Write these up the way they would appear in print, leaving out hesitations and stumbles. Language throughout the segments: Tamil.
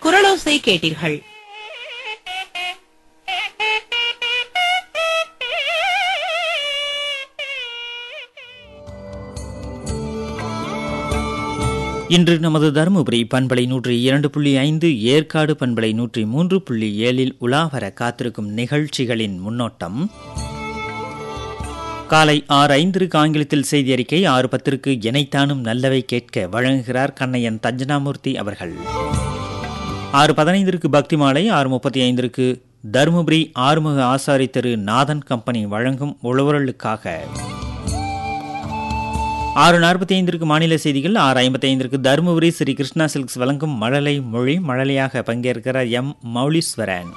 குரலோசை கேட்டீர்கள். இன்று நமது தருமபுரி பண்பலை 102.5 ஏற்காடு பண்பலை 103.7 உலாவர காத்திருக்கும் நிகழ்ச்சிகளின் முன்னோட்டம். காலை 6:05 ஆங்கிலத்தில் செய்தி அறிக்கை, 6:10 எனைத்தானும் நல்லவை கேட்க வழங்குகிறார் கண்ணையன் தஞ்சனாமூர்த்தி அவர்கள். 6:15 பக்தி மாலை, 6:35 தருமபுரி ஆறுமுக ஆசாரி தெரு நாதன் கம்பெனி வழங்கும் உழவர்களுக்காக. 6:45 மாநில செய்திகள். 6:55 தருமபுரி ஸ்ரீ கிருஷ்ணா சில்க்ஸ் வழங்கும் மழலை மொழி. மழலையாக பங்கேற்கிறார் எம் மௌலீஸ்வரன்.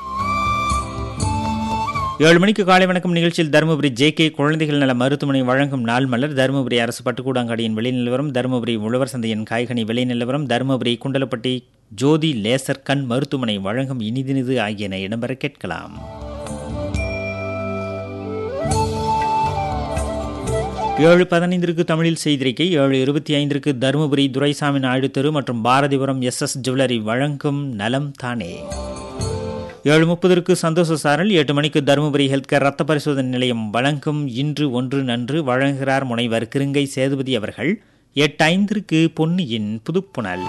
7 மணிக்கு காலை வணக்கம் நிகழ்ச்சியில் தருமபுரி ஜே.கே. குழந்தைகள் நல மருத்துவமனை வழங்கும் நாள் மலர். தருமபுரி அரசு பட்டுக்கூடாங்காடியின் விலை நிலவரம், தருமபுரி உழவர் சந்தையின் காய்கனி விலை நிலவரம், தருமபுரி குண்டலப்பட்டி ஜோதி லேசர் கண் மருத்துவமனை வழங்கும் இனிதினிது ஆகியன இடம்பெற கேட்கலாம். 7:15 தமிழில் செய்திருக்கை. 7:25 தருமபுரி துரைசாமி நாயுடு தெரு மற்றும் பாரதிபுரம் எஸ்.எஸ். ஜுவல்லரி வழங்கும் நலம் தானே. 7:30 சந்தோஷ சாரல். 8 மணிக்கு தருமபுரி ஹெல்த் கேர் ரத்த பரிசோதனை நிலையம் வழங்கும் இன்று ஒன்று நன்று. வழங்குகிறார் முனைவர் கிருங்கை சேதுபதி அவர்கள். 8:05 பொன்னியின் புதுப்புணல்.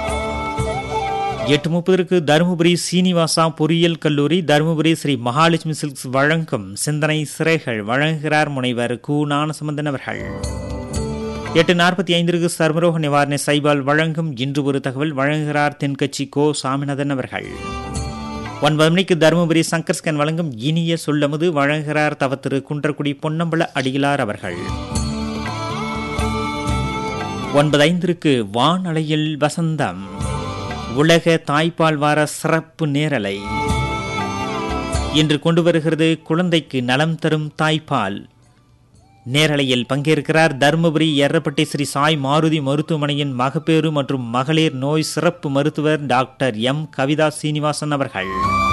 8:30 தருமபுரி சீனிவாசா பொறியியல் கல்லூரி, தருமபுரி ஸ்ரீ மகாலட்சுமி சில்க்ஸ் வழங்கும் சிந்தனை சிறைகள். வழங்குகிறார் முனைவர் கு. ஞானசம்பந்தன் அவர்கள். 8:45 சர்மரோக நிவாரண சைபால் வழங்கும் இன்று ஒரு தகவல். வழங்குகிறார் தென்கட்சி கோ. சாமிநாதன் அவர்கள். 9 மணிக்கு தருமபுரி சங்கர் ஸ்கேன் வழங்கும் இனிய சொல்லமுது. வழங்குகிறார் தவத்திரு குன்றக்குடி பொன்னம்பல அடிகளார் அவர்கள். 9:05 வானலையில் வசந்தம் உலக தாய்ப்பால் வார சிறப்பு நேரலை. இன்று கொண்டு வருகிறது குழந்தைக்கு நலம் தரும் தாய்ப்பால். நேரலையில் பங்கேற்கிறார் தருமபுரி எர்ரப்பட்டி ஸ்ரீ சாய் மாருதி மருத்துவமனையின் மகப்பேறு மற்றும் மகளிர் நோய் சிறப்பு மருத்துவர் டாக்டர் எம் கவிதா சீனிவாசன் அவர்கள்.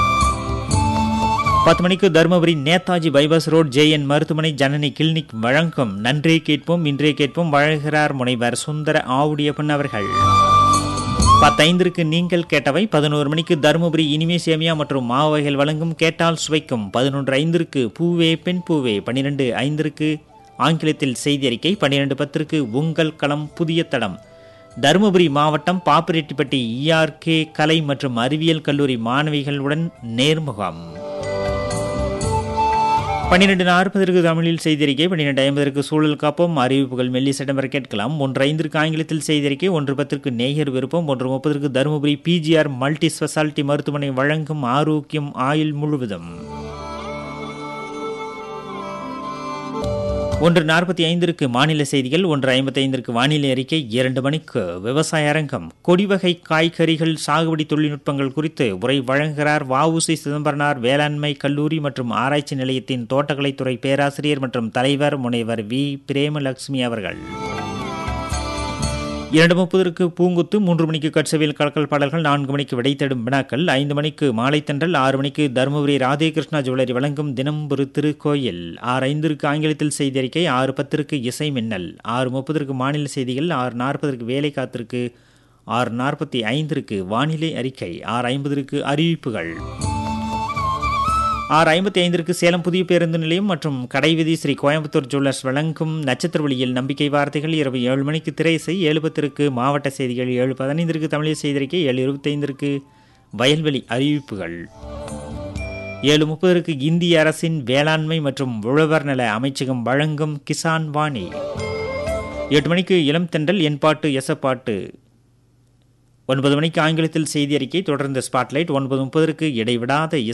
10 மணிக்கு தருமபுரி நேதாஜி பைபாஸ் ரோட் ஜே.என். மருத்துவமனை ஜனனி கிளினிக் வழங்கும் நன்றே கேட்போம் இன்றே கேட்போம். வழங்குகிறார் முனைவர் சுந்தர ஆவுடியப்பன் அவர்கள். 10:05 நீங்கள் கேட்டவை. 11 மணிக்கு தருமபுரி இனிமே சேமியா மற்றும் மாவு வகைகள் வழங்கும் கேட்டால் சுவைக்கும். 11:05 பூவே பெண் பூவே. 12:05 ஆங்கிலத்தில் செய்தி அறிக்கை. 12:10 உங்கள் களம் புதிய தடம். தருமபுரி மாவட்டம் பாப்பிரெட்டிப்பட்டி ERK கலை மற்றும் அறிவியல் கல்லூரி மாணவிகளுடன் நேர்முகம். 12:40 தமிழில் செய்திருக்கை. 12:50 சூழல் காப்போம். அறிவிப்புகள் மெல்லிசைடம் கேட்கலாம். 1:05 ஆங்கிலத்தில் செய்திருக்கை. 1:10 நேயர் விருப்பம். 1:30 தருமபுரி PGR மல்டி ஸ்பெஷாலிட்டி மருத்துவமனை வழங்கும் ஆரோக்கியம் ஆயுள் முழுவதும். 1:45 மாநில செய்திகள். 1:55 வானிலை அறிக்கை. 2 மணிக்கு விவசாய அரங்கம். கொடிவகை காய்கறிகள் சாகுபடி தொழில்நுட்பங்கள் குறித்து உரை வழங்குகிறார் வ.உ.சி. சிதம்பரனார் வேளாண்மை கல்லூரி மற்றும் ஆராய்ச்சி நிலையத்தின் தோட்டக்கலைத்துறை பேராசிரியர் மற்றும் தலைவர் முனைவர் வி. பிரேமலட்சுமி அவர்கள். 2:30 பூங்குத்து. 3 மணிக்கு கட்சவியல் கலக்கல் பாடல்கள். 4 மணிக்கு விடை தேடும் வினாக்கள். 5 மணிக்கு மாலை தென்றல். 6 மணிக்கு தருமபுரி ராதே கிருஷ்ணா ஜுவல்லரி வழங்கும் தினம் ஒரு திருக்கோயில். 6:05 ஆங்கிலத்தில் செய்தி அறிக்கை. 6:10 இசை மின்னல். 6:30 மாநில செய்திகள். 6:40 வேலை காத்திருக்கு. 6:45 வானிலை அறிக்கை. 6:50 அறிவிப்புகள். 6:55 சேலம் புதிய பேருந்து நிலையம் மற்றும் கடைவீதி ஸ்ரீ கோயம்புத்தூர் ஜுவல்லர்ஸ் வழங்கும் நட்சத்திர ஒளியில் நம்பிக்கை வார்த்தைகள். இரவு 7 மணிக்கு திரைசை. 7:10 மாவட்ட செய்திகள். 7:15 தமிழ் செய்திருக்கை. 7:25 வயல்வெளி அறிவிப்புகள். 7:30 இந்திய அரசின் வேளாண்மை மற்றும் உழவர் நல அமைச்சகம் வழங்கும் கிசான் வாணி. 8 மணிக்கு இளம் தென்றல் என் பாட்டு எசப்பாட்டு. 9 மணிக்கு ஆங்கிலத்தில் செய்தி அறிக்கை. தொடர்ந்து ஸ்பாட்லைட். 9:30 இடைவிடாத